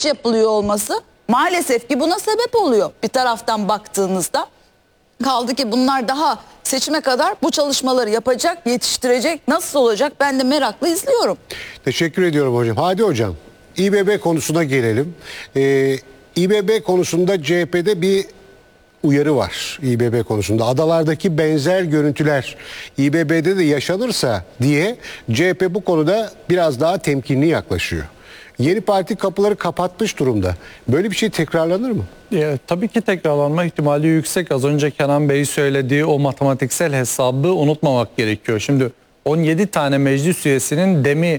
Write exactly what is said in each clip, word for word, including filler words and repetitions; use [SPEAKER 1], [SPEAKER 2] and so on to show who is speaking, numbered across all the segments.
[SPEAKER 1] yapılıyor olması maalesef ki buna sebep oluyor bir taraftan baktığınızda. Kaldı ki bunlar daha seçime kadar bu çalışmaları yapacak, yetiştirecek. Nasıl olacak ben de merakla izliyorum.
[SPEAKER 2] Teşekkür ediyorum hocam. Hadi hocam, İBB konusuna gelelim. Ee, İBB konusunda C H P'de bir uyarı var İBB konusunda. Adalardaki benzer görüntüler İBB'de de yaşanırsa diye C H P bu konuda biraz daha temkinli yaklaşıyor. Yeni Parti kapıları kapatmış durumda. Böyle bir şey tekrarlanır mı?
[SPEAKER 3] E, tabii ki tekrarlanma ihtimali yüksek. Az önce Kenan Bey söylediği o matematiksel hesabı unutmamak gerekiyor. Şimdi on yedi tane meclis üyesinin demi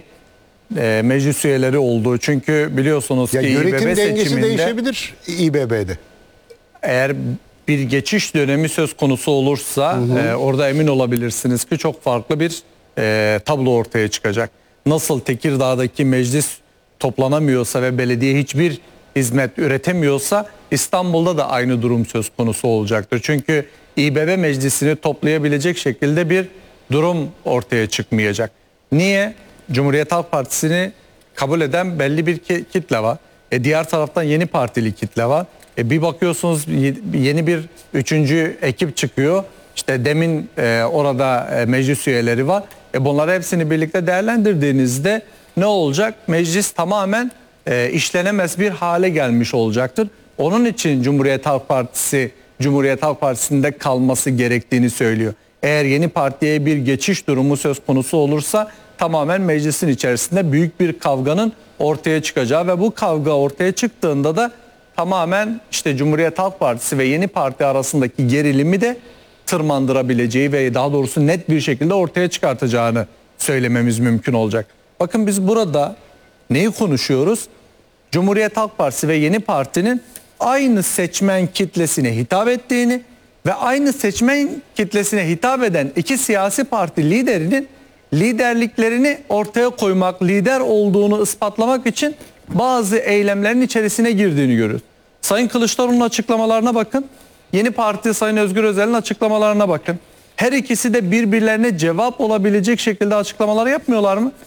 [SPEAKER 3] e, meclis üyeleri olduğu. Çünkü biliyorsunuz
[SPEAKER 2] Ya
[SPEAKER 3] ki
[SPEAKER 2] yönetim
[SPEAKER 3] İBB
[SPEAKER 2] dengesi
[SPEAKER 3] seçiminde
[SPEAKER 2] değişebilir İBB'de.
[SPEAKER 3] eğer bir geçiş dönemi söz konusu olursa hı hı. E, orada emin olabilirsiniz ki çok farklı bir e, tablo ortaya çıkacak. Nasıl Tekirdağ'daki meclis toplanamıyorsa ve belediye hiçbir hizmet üretemiyorsa İstanbul'da da aynı durum söz konusu olacaktır. Çünkü İBB meclisini toplayabilecek şekilde bir durum ortaya çıkmayacak. Niye? Cumhuriyet Halk Partisi'ni kabul eden belli bir kitle var. E diğer taraftan yeni partili kitle var. E bir bakıyorsunuz yeni bir üçüncü ekip çıkıyor. İşte demin e, orada e, meclis üyeleri var. E bunları hepsini birlikte değerlendirdiğinizde ne olacak? Meclis tamamen e, işlenemez bir hale gelmiş olacaktır. Onun için Cumhuriyet Halk Partisi Cumhuriyet Halk Partisi'nde kalması gerektiğini söylüyor. Eğer yeni partiye bir geçiş durumu söz konusu olursa tamamen meclisin içerisinde büyük bir kavganın ortaya çıkacağı ve bu kavga ortaya çıktığında da tamamen işte Cumhuriyet Halk Partisi ve yeni parti arasındaki gerilimi de tırmandırabileceği ve daha doğrusu net bir şekilde ortaya çıkartacağını söylememiz mümkün olacak. Bakın biz burada neyi konuşuyoruz? Cumhuriyet Halk Partisi ve yeni partinin aynı seçmen kitlesine hitap ettiğini ve aynı seçmen kitlesine hitap eden iki siyasi parti liderinin liderliklerini ortaya koymak, lider olduğunu ispatlamak için bazı eylemlerin içerisine girdiğini görüyoruz. Sayın Kılıçdaroğlu'nun açıklamalarına bakın. Yeni Parti Sayın Özgür Özel'in açıklamalarına bakın. Her ikisi de birbirlerine cevap olabilecek şekilde açıklamalar yapmıyorlar mı?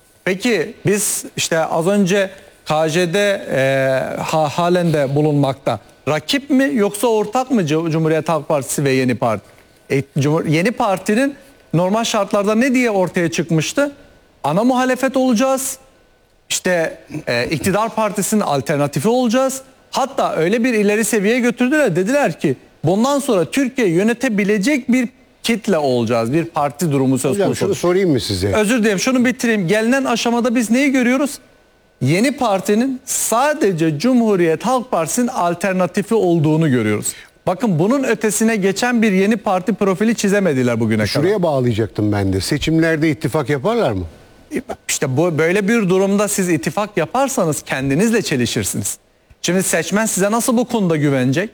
[SPEAKER 3] Peki biz işte az önce K J'de e, ha, halen de bulunmakta. Rakip mi yoksa ortak mı Cumhuriyet Halk Partisi ve Yeni Parti? E, Cumhur Yeni Parti'nin normal şartlarda ne diye ortaya çıkmıştı? Ana muhalefet olacağız. İşte e, iktidar partisinin alternatifi olacağız. Hatta öyle bir ileri seviyeye götürdüler. Dediler ki bundan sonra Türkiye yönetebilecek bir kitle olacağız. Bir parti durumu söz konusu.
[SPEAKER 2] Hocam şunu sorayım mı size?
[SPEAKER 3] Özür dilerim, şunu bitireyim. Gelinen aşamada biz neyi görüyoruz? Yeni partinin sadece Cumhuriyet Halk Partisi'nin alternatifi olduğunu görüyoruz. Bakın bunun ötesine geçen bir yeni parti profili çizemediler bugüne
[SPEAKER 2] Şuraya
[SPEAKER 3] kadar.
[SPEAKER 2] bağlayacaktım ben de. Seçimlerde ittifak yaparlar mı?
[SPEAKER 3] İşte bu böyle bir durumda siz ittifak yaparsanız kendinizle çelişirsiniz. Şimdi seçmen size nasıl bu konuda güvenecek?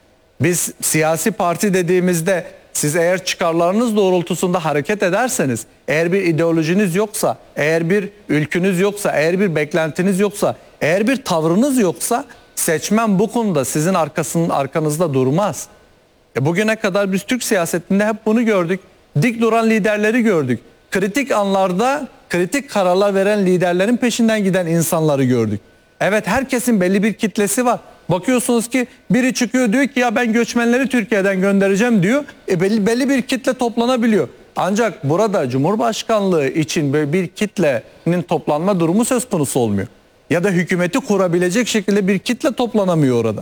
[SPEAKER 3] Biz siyasi parti dediğimizde siz eğer çıkarlarınız doğrultusunda hareket ederseniz, eğer bir ideolojiniz yoksa, eğer bir ülkünüz yoksa, eğer bir beklentiniz yoksa, eğer bir tavrınız yoksa seçmen bu konuda sizin arkasının arkanızda durmaz. E bugüne kadar biz Türk siyasetinde hep bunu gördük. Dik duran liderleri gördük. Kritik anlarda kritik kararlar veren liderlerin peşinden giden insanları gördük. Evet, herkesin belli bir kitlesi var. Bakıyorsunuz ki biri çıkıyor diyor ki ya ben göçmenleri Türkiye'den göndereceğim diyor. E belli, belli bir kitle toplanabiliyor. Ancak burada Cumhurbaşkanlığı için böyle bir kitlenin toplanma durumu söz konusu olmuyor. Ya da hükümeti kurabilecek şekilde bir kitle toplanamıyor orada.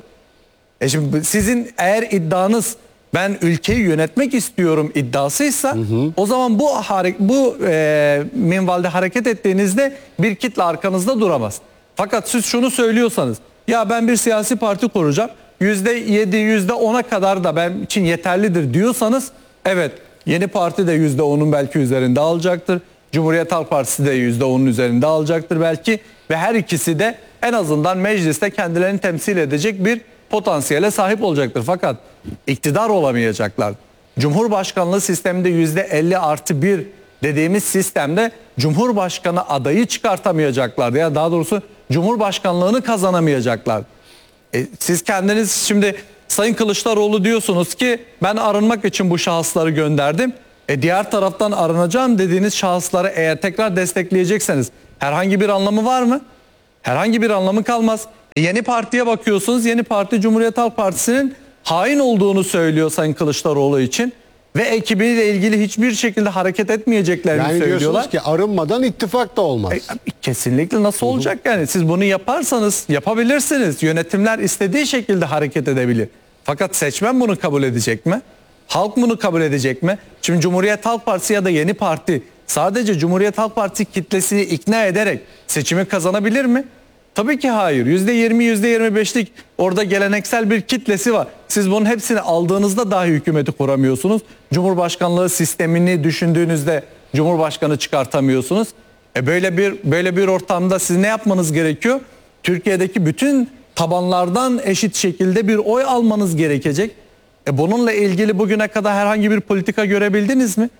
[SPEAKER 3] E şimdi sizin eğer iddianız ben ülkeyi yönetmek istiyorum iddiasıysa hı hı. o zaman bu bu e, minvalde hareket ettiğinizde bir kitle arkanızda duramaz. Fakat siz şunu söylüyorsanız ya ben bir siyasi parti kuracağım yüzde yedi yüzde ona kadar da benim için yeterlidir diyorsanız evet, yeni parti de yüzde onun belki üzerinde alacaktır. Cumhuriyet Halk Partisi de yüzde onun üzerinde alacaktır belki ve her ikisi de en azından mecliste kendilerini temsil edecek bir potansiyele sahip olacaktır. Fakat iktidar olamayacaklar. Cumhurbaşkanlığı sisteminde yüzde elli artı bir dediğimiz sistemde Cumhurbaşkanı adayı çıkartamayacaklar. Ya daha doğrusu Cumhurbaşkanlığını kazanamayacaklar. E, siz kendiniz şimdi Sayın Kılıçdaroğlu diyorsunuz ki ben arınmak için bu şahısları gönderdim. E diğer taraftan arınacağım dediğiniz şahısları eğer tekrar destekleyecekseniz herhangi bir anlamı var mı? Herhangi bir anlamı kalmaz. Yeni Parti'ye bakıyorsunuz. Yeni Parti Cumhuriyet Halk Partisi'nin hain olduğunu söylüyor Sayın Kılıçdaroğlu için. Ve ekibiyle ilgili hiçbir şekilde hareket etmeyeceklerini
[SPEAKER 2] Yani
[SPEAKER 3] söylüyorlar.
[SPEAKER 2] diyorsunuz ki arınmadan ittifak da olmaz.
[SPEAKER 3] E, kesinlikle nasıl olacak yani? Siz bunu yaparsanız yapabilirsiniz. Yönetimler istediği şekilde hareket edebilir. Fakat seçmen bunu kabul edecek mi? Halk bunu kabul edecek mi? Şimdi Cumhuriyet Halk Partisi ya da Yeni Parti sadece Cumhuriyet Halk Partisi kitlesini ikna ederek seçimi kazanabilir mi? Tabii ki hayır. yüzde yirmi yüzde yirmi beşlik orada geleneksel bir kitlesi var. Siz bunun hepsini aldığınızda dahi hükümeti kuramıyorsunuz. Cumhurbaşkanlığı sistemini düşündüğünüzde Cumhurbaşkanı çıkartamıyorsunuz. E böyle bir böyle bir ortamda siz ne yapmanız gerekiyor? Türkiye'deki bütün tabanlardan eşit şekilde bir oy almanız gerekecek. E bununla ilgili bugüne kadar herhangi bir politika görebildiniz mi?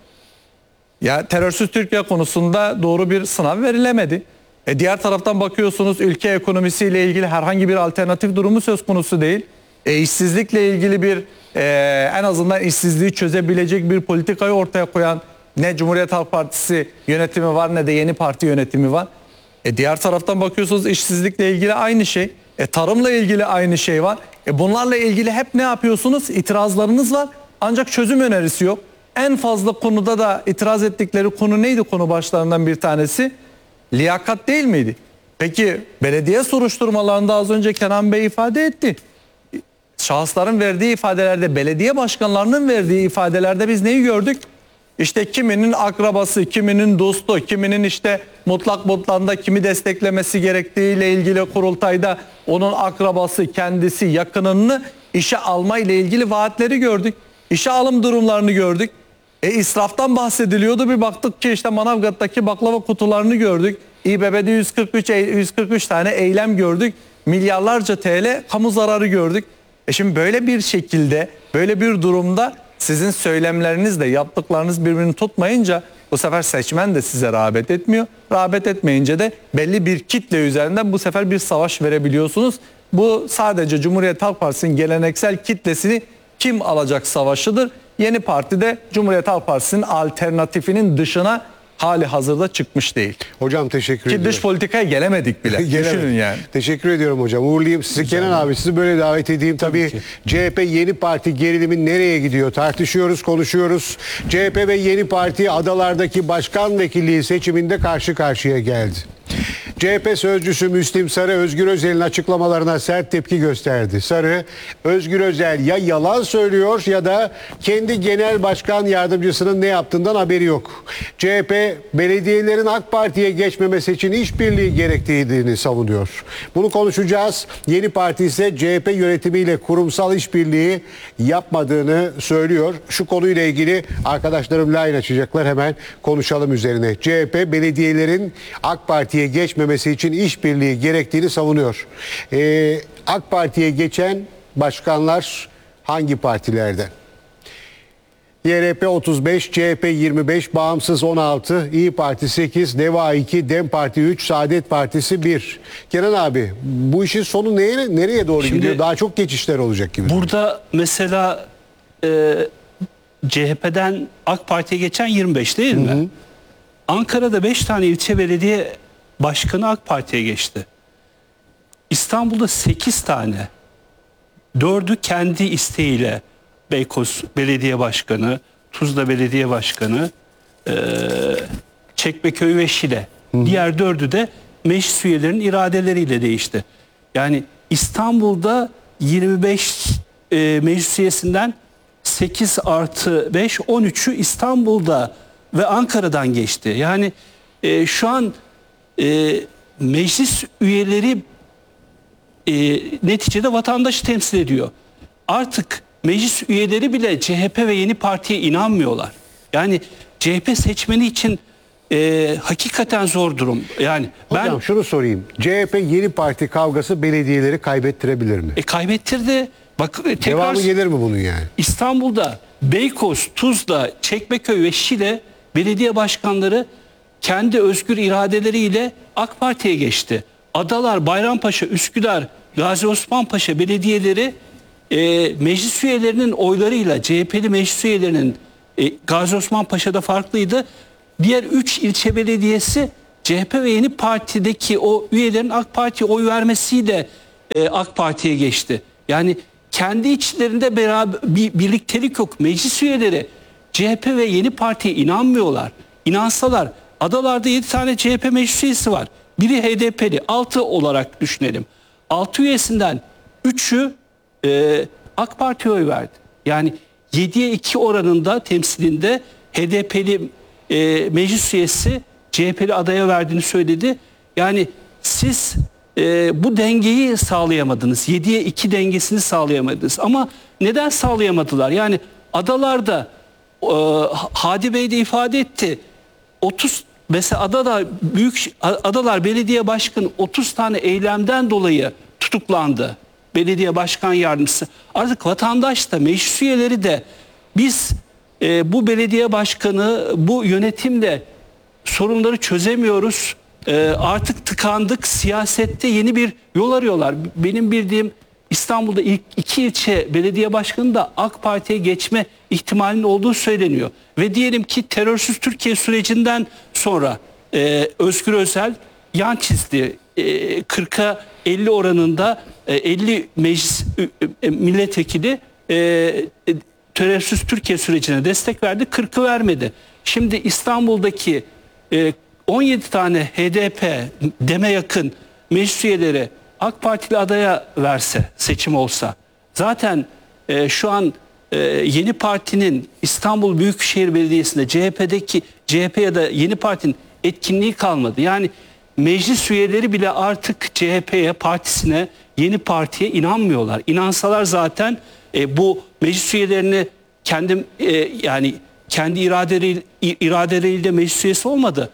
[SPEAKER 3] Ya terörsüz Türkiye konusunda doğru bir sınav verilemedi. E diğer taraftan bakıyorsunuz ülke ekonomisiyle ilgili herhangi bir alternatif durumu söz konusu değil. E işsizlikle ilgili bir e, en azından işsizliği çözebilecek bir politikayı ortaya koyan ne Cumhuriyet Halk Partisi yönetimi var ne de Yeni Parti yönetimi var. E diğer taraftan bakıyorsunuz işsizlikle ilgili aynı şey. E tarımla ilgili aynı şey var. E bunlarla ilgili hep ne yapıyorsunuz? İtirazlarınız var. Ancak çözüm önerisi yok. En fazla konuda da itiraz ettikleri konu neydi konu başlarından bir tanesi? Liyakat değil miydi? Peki belediye soruşturmalarında az önce Kenan Bey ifade etti. Şahısların verdiği ifadelerde, belediye başkanlarının verdiği ifadelerde biz neyi gördük? İşte kiminin akrabası, kiminin dostu, kiminin işte mutlak mutlanda kimi desteklemesi gerektiğiyle ilgili kurultayda onun akrabası, kendisi, yakınını işe alma ile ilgili vaatleri gördük. İşe alım durumlarını gördük. E israftan bahsediliyordu, bir baktık ki işte Manavgat'taki baklava kutularını gördük. İBB'de yüz kırk üç, yüz kırk üç tane eylem gördük. Milyarlarca T L kamu zararı gördük. E şimdi böyle bir şekilde, böyle bir durumda sizin söylemlerinizle yaptıklarınız birbirini tutmayınca bu sefer seçmen de size rağbet etmiyor. Rağbet etmeyince de belli bir kitle üzerinden bu sefer bir savaş verebiliyorsunuz. Bu sadece Cumhuriyet Halk Partisi'nin geleneksel kitlesini kim alacak savaşıdır. Yeni Parti de Cumhuriyet Halk Partisi'nin alternatifinin dışına hali hazırda çıkmış değil.
[SPEAKER 2] Hocam teşekkür
[SPEAKER 3] Ki
[SPEAKER 2] ediyorum.
[SPEAKER 3] dış politikaya gelemedik bile.
[SPEAKER 2] Gelemedik.
[SPEAKER 3] Düşünün yani.
[SPEAKER 2] Teşekkür ediyorum hocam. Uğurlayayım sizi. Kenan abi sizi böyle davet edeyim. Tabii, Tabii C H P Yeni Parti gerilimi nereye gidiyor? Tartışıyoruz, konuşuyoruz. C H P ve Yeni Parti adalardaki başkan vekilliği seçiminde karşı karşıya geldi. C H P sözcüsü Müslim Sarı Özgür Özel'in açıklamalarına sert tepki gösterdi. Sarı, Özgür Özel ya yalan söylüyor ya da kendi genel başkan yardımcısının ne yaptığından haberi yok. C H P belediyelerin AK Parti'ye geçmemesi için işbirliği gerektiğini savunuyor. Bunu konuşacağız. Yeni Parti ise C H P yönetimiyle kurumsal işbirliği yapmadığını söylüyor. Şu konuyla ilgili arkadaşlarım line açacaklar, hemen konuşalım üzerine. C H P belediyelerin AK Parti'ye geçmemesi için işbirliği gerektiğini savunuyor. Ee, AK Parti'ye geçen başkanlar hangi partilerden? Y R P otuz beş, C H P yirmi beş, Bağımsız on altı, İyi Parti sekiz, DEVA iki, DEM Parti üç, Saadet Partisi bir. Kenan abi, bu işin sonu nereye, nereye doğru
[SPEAKER 4] Şimdi,
[SPEAKER 2] gidiyor? Daha çok geçişler olacak gibi.
[SPEAKER 4] Burada mesela e, C H P'den AK Parti'ye geçen yirmi beş değil mi? Hı hı. Ankara'da beş tane ilçe belediye başkanı AK Parti'ye geçti. İstanbul'da sekiz tane. dördü kendi isteğiyle. Beykoz Belediye Başkanı, Tuzla Belediye Başkanı, e, Çekmeköy ve Şile. Hı. Diğer dördü de meclis üyelerinin iradeleriyle değişti. Yani İstanbul'da yirmi beş e, meclis üyesinden sekiz artı beş, on üçü İstanbul'da ve Ankara'dan geçti. Yani e, şu an e, meclis üyeleri e, neticede vatandaşı temsil ediyor. Artık meclis üyeleri bile C H P ve Yeni Parti'ye inanmıyorlar. Yani C H P seçmeni için e, hakikaten zor durum. Yani
[SPEAKER 2] Hocam
[SPEAKER 4] ben
[SPEAKER 2] şunu sorayım. C H P Yeni Parti kavgası belediyeleri kaybettirebilir mi?
[SPEAKER 4] e, kaybettirdi. Bak e, tekrar
[SPEAKER 2] Devamı gelir mi bunun yani?
[SPEAKER 4] İstanbul'da Beykoz, Tuzla, Çekmeköy ve Şile belediye başkanları kendi özgür iradeleriyle AK Parti'ye geçti. Adalar, Bayrampaşa, Üsküdar, Gazi Osman Paşa belediyeleri e, meclis üyelerinin oylarıyla, C H P'li meclis üyelerinin e, Gazi Osman Paşa'da farklıydı. Diğer üç ilçe belediyesi C H P ve Yeni Parti'deki o üyelerin AK Parti'ye oy vermesiyle e, AK Parti'ye geçti. Yani kendi içlerinde beraber bir birliktelik yok. Meclis üyeleri C H P ve Yeni Parti'ye inanmıyorlar. İnansalar, adalarda yedi tane C H P meclis üyesi var. Biri H D P'li, altı olarak düşünelim. altı üyesinden üçü e, AK Parti'ye oy verdi. Yani yediye iki oranında temsilinde H D P'li e, meclis üyesi C H P'li adaya verdiğini söyledi. Yani siz e, bu dengeyi sağlayamadınız. yediye iki dengesini sağlayamadınız. Ama neden sağlayamadılar? Yani adalarda e, Hadi Bey de ifade etti. otuz mesela Adalar Büyük Adalar Belediye Başkanı otuz tane eylemden dolayı tutuklandı. Belediye Başkan Yardımcısı. Artık vatandaş da meclis üyeleri de biz e, bu belediye başkanı, bu yönetimle sorunları çözemiyoruz. E, artık tıkandık. Siyasette yeni bir yol arıyorlar. Benim bildiğim İstanbul'da ilk iki ilçe belediye başkanı da AK Parti'ye geçme ihtimalinin olduğu söyleniyor. Ve diyelim ki terörsüz Türkiye sürecinden sonra e, Özgür Özel yan çizdi. E, kırka elli oranında e, elli meclis e, milletvekili e, e, terörsüz Türkiye sürecine destek verdi. kırkı vermedi. Şimdi İstanbul'daki e, on yedi tane H D P deme yakın meclis üyeleri AK Partili adaya verse, seçim olsa, zaten e, şu an e, Yeni Parti'nin İstanbul Büyükşehir Belediyesi'nde C H P'deki C H P ya da Yeni Parti'nin etkinliği kalmadı. Yani meclis üyeleri bile artık C H P'ye, partisine, Yeni Parti'ye inanmıyorlar. İnansalar zaten e, bu meclis üyelerini kendim e, yani kendi iradeleriyle, iradeleriyle meclis üyesi olmadı.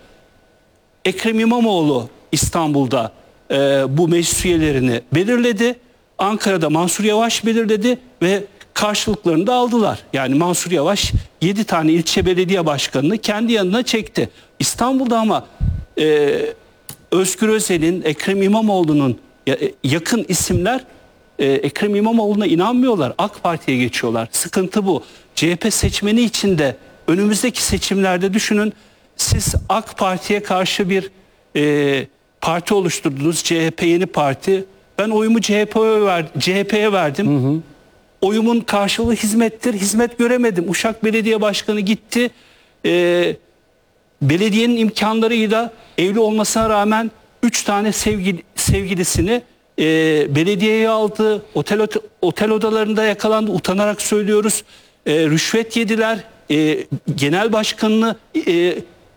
[SPEAKER 4] Ekrem İmamoğlu İstanbul'da e, bu meclis üyelerini belirledi. Ankara'da Mansur Yavaş belirledi ve karşılıklarını da aldılar. Yani Mansur Yavaş yedi tane ilçe belediye başkanını kendi yanına çekti. İstanbul'da ama e, Özgür Özel'in, Ekrem İmamoğlu'nun yakın isimler e, Ekrem İmamoğlu'na inanmıyorlar. AK Parti'ye geçiyorlar. Sıkıntı bu. C H P seçmeni için de önümüzdeki seçimlerde düşünün, siz AK Parti'ye karşı bir e, parti oluşturdunuz. C H P Yeni Parti. Ben oyumu C H P'ye verdim. C H P'ye verdim. Hı hı. Oyumun karşılığı hizmettir. Hizmet göremedim. Uşak Belediye Başkanı gitti. E, belediyenin imkanlarıyla evli olmasına rağmen üç tane sevgili, sevgilisini e, belediyeye aldı. Otel, otel odalarında yakalandı. Utanarak söylüyoruz. E, rüşvet yediler. E, genel başkanını e,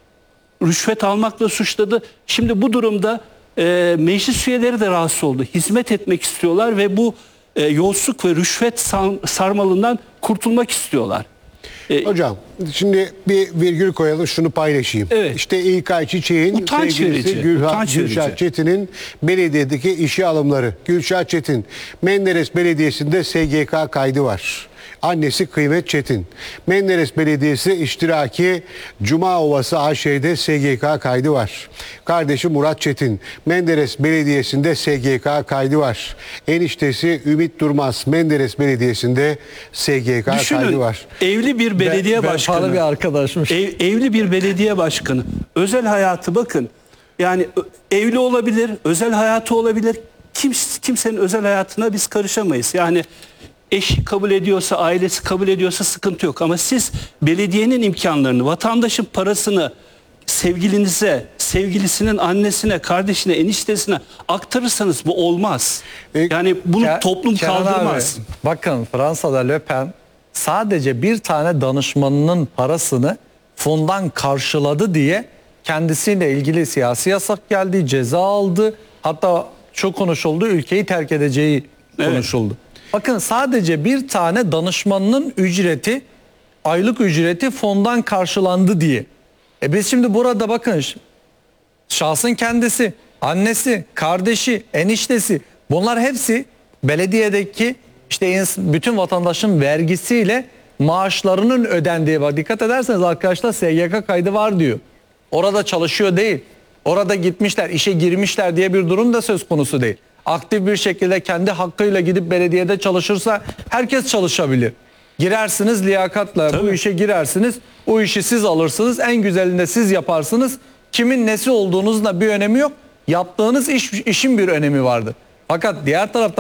[SPEAKER 4] rüşvet almakla suçladı. Şimdi bu durumda e, meclis üyeleri de rahatsız oldu. Hizmet etmek istiyorlar ve bu e, yolsuzluk ve rüşvet sarmalından kurtulmak istiyorlar. E,
[SPEAKER 2] Hocam şimdi bir virgül koyalım, şunu paylaşayım.
[SPEAKER 4] Evet.
[SPEAKER 2] İşte İlkay Çiçek'in
[SPEAKER 4] Utanç
[SPEAKER 2] sevgilisi
[SPEAKER 4] verici,
[SPEAKER 2] Gülha,
[SPEAKER 4] utanç
[SPEAKER 2] Gülşah
[SPEAKER 4] verici.
[SPEAKER 2] Çetin'in belediyedeki işe alımları. Gülşah Çetin, Menderes Belediyesi'nde S G K kaydı var. Annesi Kıymet Çetin. Menderes Belediyesi iştiraki Cuma Ovası A Ş'de S G K kaydı var. Kardeşi Murat Çetin. Menderes Belediyesi'nde S G K kaydı var. Eniştesi Ümit Durmaz. Menderes Belediyesi'nde S G K kaydı
[SPEAKER 4] Düşünün,
[SPEAKER 2] var.
[SPEAKER 4] evli bir belediye
[SPEAKER 3] Ve-
[SPEAKER 4] başkanı.
[SPEAKER 3] vefalı bir arkadaşmış.
[SPEAKER 4] Ev- evli bir belediye başkanı. Özel hayatı bakın. Yani ö- evli olabilir, özel hayatı olabilir. Kim, kimsenin özel hayatına biz karışamayız. Yani eşi kabul ediyorsa, ailesi kabul ediyorsa sıkıntı yok. Ama siz belediyenin imkanlarını, vatandaşın parasını sevgilinize, sevgilisinin annesine, kardeşine, eniştesine aktarırsanız bu olmaz.
[SPEAKER 2] E,
[SPEAKER 4] Yani bunu
[SPEAKER 3] Ke-
[SPEAKER 4] toplum
[SPEAKER 3] Kenan
[SPEAKER 4] kaldırmaz.
[SPEAKER 3] abi, bakın Fransa'da Le Pen sadece bir tane danışmanının parasını fondan karşıladı diye kendisiyle ilgili siyasi yasak geldi, ceza aldı. Hatta çok konuşuldu, ülkeyi terk edeceği
[SPEAKER 4] Evet.
[SPEAKER 3] konuşuldu. Bakın sadece bir tane danışmanının ücreti, aylık ücreti fondan karşılandı diye. E biz şimdi burada bakın, şahsın kendisi, annesi, kardeşi, eniştesi, bunlar hepsi belediyedeki işte ins- bütün vatandaşın vergisiyle maaşlarının ödendiği, bak dikkat ederseniz arkadaşlar S G K kaydı var diyor. Orada çalışıyor değil. Orada gitmişler, işe girmişler diye bir durum da söz konusu değil. Aktif bir şekilde kendi hakkıyla gidip belediyede çalışırsa herkes çalışabilir. Girersiniz liyakatla,
[SPEAKER 4] Tabii.
[SPEAKER 3] bu işe girersiniz, o işi siz alırsınız, en güzelini de siz yaparsınız. Kimin nesi olduğunuzla bir önemi yok. Yaptığınız iş, işin bir önemi vardır. Fakat diğer taraftan